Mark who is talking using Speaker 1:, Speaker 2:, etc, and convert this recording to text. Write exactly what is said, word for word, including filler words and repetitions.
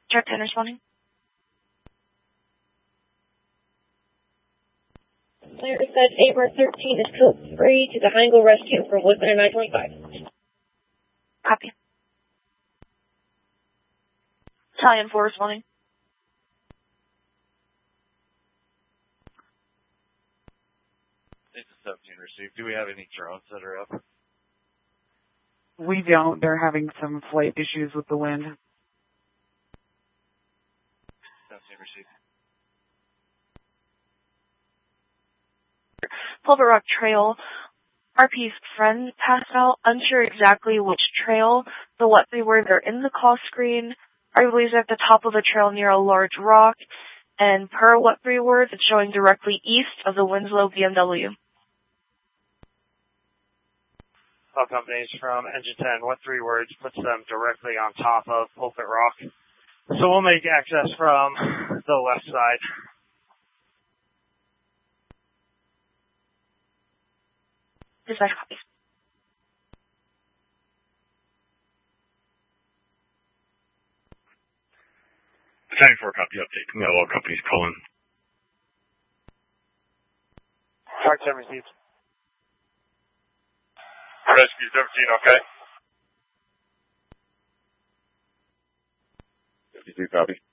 Speaker 1: Check ten responding.
Speaker 2: Clear said A B R thirteen is code three to the Heingle Rescue from Woodman and nine twenty-five.
Speaker 1: Copy. Italian four responding.
Speaker 3: seventeen received. Do we have any drones that are up?
Speaker 4: We don't. They're having some flight issues with the wind.
Speaker 3: seventeen received.
Speaker 1: Pulpit Rock Trail. R P's friend passed out. Unsure exactly which trail. The what three words are in the call screen. Arguably is at the top of the trail near a large rock. And per what three words, it's showing directly east of the Winslow B M W.
Speaker 5: All companies from Engine ten, what three words puts them directly on top of Pulpit Rock? So we'll make access from the left side.
Speaker 1: Dispatch copies.
Speaker 6: Battalion four copy update. We got all companies calling.
Speaker 5: Shark ten received.
Speaker 6: Rescue seventeen, okay? fifty-two copy.